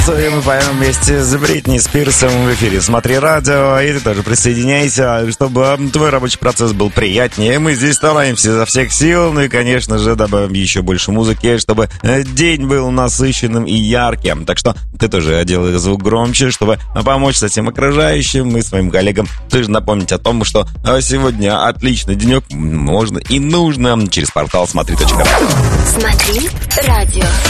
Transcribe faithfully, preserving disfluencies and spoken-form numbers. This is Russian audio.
Мы поем вместе с Бритни Спирсом в эфире «Смотри радио», и ты тоже присоединяйся, чтобы твой рабочий процесс был приятнее. Мы здесь стараемся изо всех сил, ну и, конечно же, добавим еще больше музыки, чтобы день был насыщенным и ярким. Так что ты тоже делай звук громче, чтобы помочь со всем окружающим и своим коллегам тоже напомнить о том, что сегодня отличный денек, можно и нужно через портал смотри точка ру. Смотри радио.